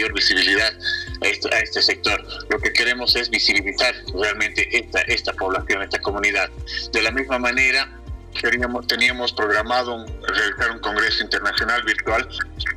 mayor visibilidad a este sector. Lo que queremos es visibilizar realmente esta población, esta comunidad. De la misma manera, teníamos programado realizar un congreso internacional virtual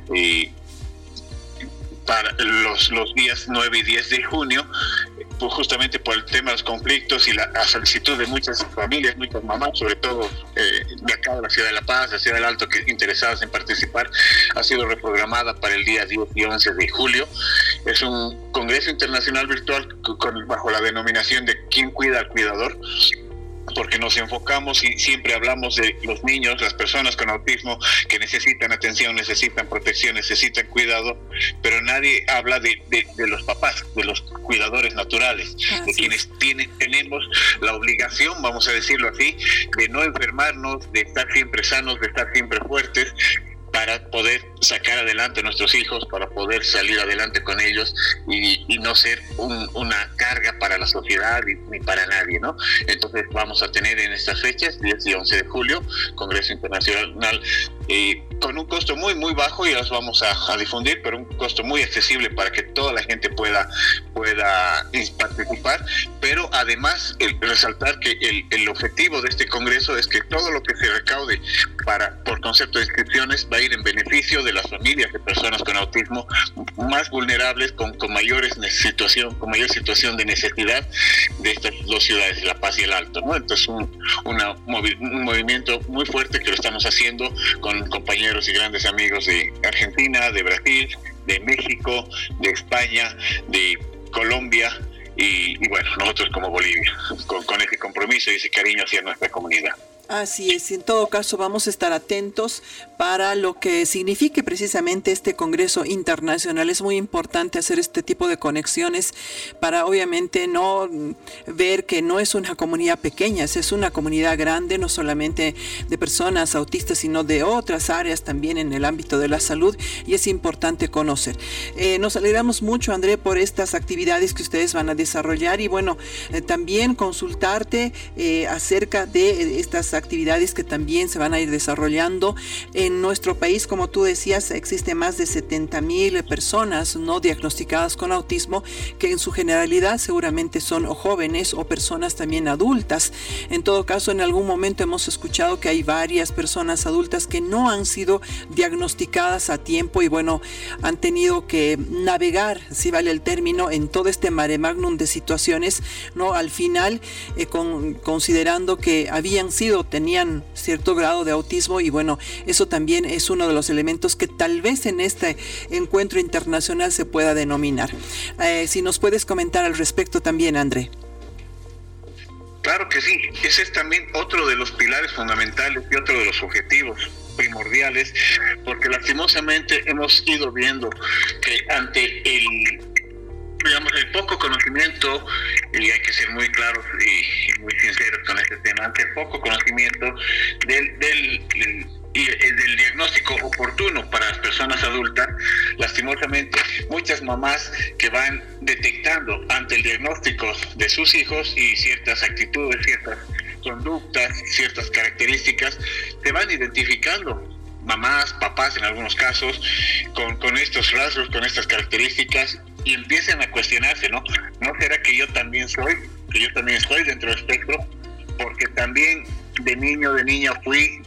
para los días 9 y 10 de junio, pues justamente por el tema de los conflictos y la solicitud de muchas familias, muchas mamás, sobre todo de acá de la ciudad de La Paz, de la ciudad del Alto, que interesadas en participar, ha sido reprogramada para el día 10 y 11 de julio. Es un congreso internacional virtual bajo la denominación de ¿Quién cuida al cuidador?, porque nos enfocamos y siempre hablamos de los niños, las personas con autismo que necesitan atención, necesitan protección, necesitan cuidado, pero nadie habla de los papás, de los cuidadores naturales, de quienes tenemos la obligación, vamos a decirlo así, de no enfermarnos, de estar siempre sanos, de estar siempre fuertes, para poder sacar adelante a nuestros hijos, para poder salir adelante con ellos y no ser una carga para la sociedad ni para nadie, ¿no? Entonces vamos a tener en estas fechas, 10 y 11 de julio, Congreso Internacional con un costo muy muy bajo, y las vamos a difundir, pero un costo muy accesible para que toda la gente pueda participar. Pero además resaltar que el objetivo de este congreso es que todo lo que se recaude por concepto de inscripciones va a ir en beneficio de las familias de personas con autismo más vulnerables, con mayor situación de necesidad de estas dos ciudades, La Paz y el Alto, ¿no? Entonces un movimiento muy fuerte que lo estamos haciendo con compañeros y grandes amigos de Argentina, de Brasil, de México, de España, de Colombia y bueno, nosotros como Bolivia, con ese compromiso y ese cariño hacia nuestra comunidad. Así es, en todo caso vamos a estar atentos para lo que signifique precisamente este Congreso Internacional. Es muy importante hacer este tipo de conexiones para obviamente no ver que no es una comunidad pequeña, es una comunidad grande, no solamente de personas autistas, sino de otras áreas también en el ámbito de la salud, y es importante conocer. Nos alegramos mucho, André, por estas actividades que ustedes van a desarrollar, y bueno, también consultarte acerca de estas actividades que también se van a ir desarrollando en nuestro país. Como tú decías, existe más de 70,000 personas no diagnosticadas con autismo, que en su generalidad seguramente son o jóvenes o personas también adultas. En todo caso, en algún momento hemos escuchado que hay varias personas adultas que no han sido diagnosticadas a tiempo y bueno, han tenido que navegar, si vale el término, en todo este mare magnum de situaciones, ¿no? Al final, considerando que tenían cierto grado de autismo, y bueno, eso también es uno de los elementos que tal vez en este encuentro internacional se pueda denominar. Si nos puedes comentar al respecto también, André. Claro que sí, ese es también otro de los pilares fundamentales y otro de los objetivos primordiales, porque lastimosamente hemos ido viendo que ante el poco conocimiento, y hay que ser muy claros y muy sinceros con este tema, ante el poco conocimiento del diagnóstico oportuno para las personas adultas, lastimosamente muchas mamás que van detectando ante el diagnóstico de sus hijos y ciertas actitudes, ciertas conductas, ciertas características, se van identificando, mamás, papás en algunos casos, con estos rasgos, con estas características, y empiezan a cuestionarse, ¿no? ¿No será que yo también estoy dentro del espectro? Porque también de niño, de niña fui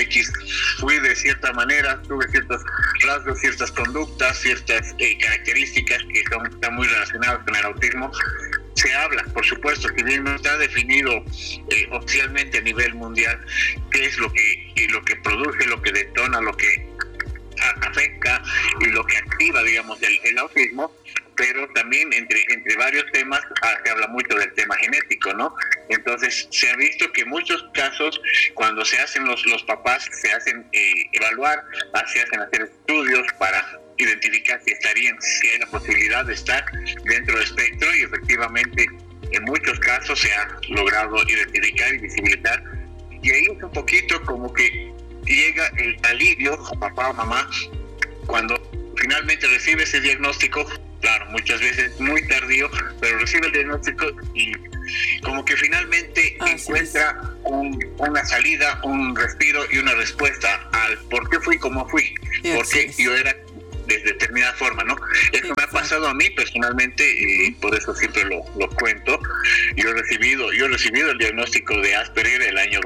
de cierta manera, tuve ciertos rasgos, ciertas conductas, ciertas características que están muy relacionadas con el autismo. Se habla, por supuesto, que bien no está definido oficialmente a nivel mundial qué es lo que produce, lo que detona, lo que afecta y lo que activa, digamos, el autismo, pero también entre varios temas se habla mucho del tema genético, ¿no? Entonces se ha visto que en muchos casos, cuando se hacen los papás, se hacen evaluar, se hacen hacer estudios para identificar si hay la posibilidad de estar dentro del espectro, y efectivamente en muchos casos se ha logrado identificar y visibilizar, y ahí es un poquito como que llega el alivio a papá o mamá cuando finalmente recibe ese diagnóstico. Claro, muchas veces muy tardío, pero recibe el diagnóstico y como que finalmente encuentra una salida, un respiro y una respuesta al por qué fui como fui, por qué yo era de determinada forma, ¿no? Eso me ha pasado a mí personalmente, y por eso siempre lo cuento. Yo he recibido el diagnóstico de Asperger el año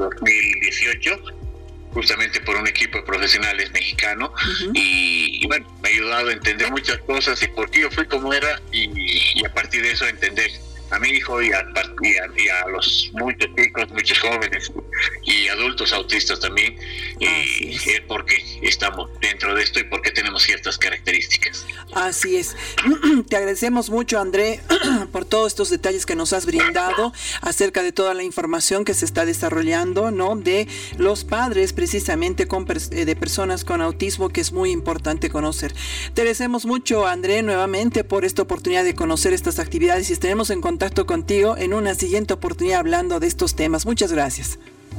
2018, justamente por un equipo de profesionales mexicano, y bueno, me ha ayudado a entender muchas cosas y por qué yo fui como era, y a partir de eso entender a mi hijo y a los muchos chicos, muchos jóvenes y adultos autistas también, y el por qué estamos dentro de esto y por qué tenemos ciertas características. Así es. Te agradecemos mucho, André, por todos estos detalles que nos has brindado acerca de toda la información que se está desarrollando, ¿no? De los padres precisamente de personas con autismo, que es muy importante conocer. Te agradecemos mucho, André, nuevamente por esta oportunidad de conocer estas actividades y estaremos en contacto contigo en una siguiente oportunidad hablando de estos temas. Muchas gracias.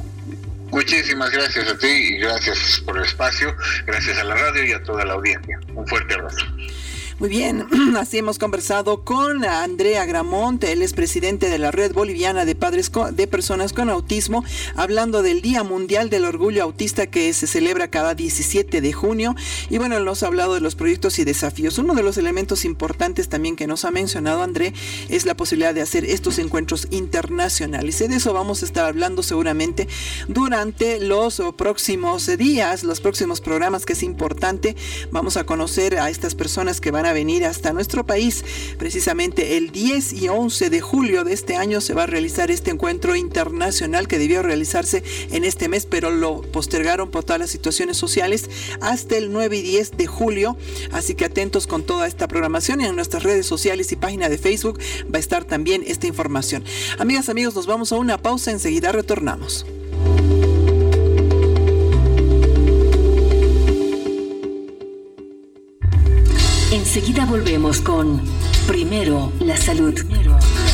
Muchísimas gracias a ti y gracias por el espacio, gracias a la radio y a toda la audiencia. Un fuerte abrazo. Muy bien, así hemos conversado con André Agramonte, él es presidente de la Red Boliviana de Padres de Personas con Autismo, hablando del Día Mundial del Orgullo Autista que se celebra cada 17 de junio. Y bueno, él nos ha hablado de los proyectos y desafíos. Uno de los elementos importantes también que nos ha mencionado André es la posibilidad de hacer estos encuentros internacionales. Y de eso vamos a estar hablando seguramente durante los próximos días, los próximos programas, que es importante. Vamos a conocer a estas personas que van a venir hasta nuestro país. Precisamente el 10 y 11 de julio de este año se va a realizar este encuentro internacional que debió realizarse en este mes, pero lo postergaron por todas las situaciones sociales hasta el 9 y 10 de julio. Así que atentos con toda esta programación, y en nuestras redes sociales y página de Facebook va a estar también esta información. Amigas, amigos, nos vamos a una pausa, enseguida retornamos. Enseguida volvemos con Primero la Salud.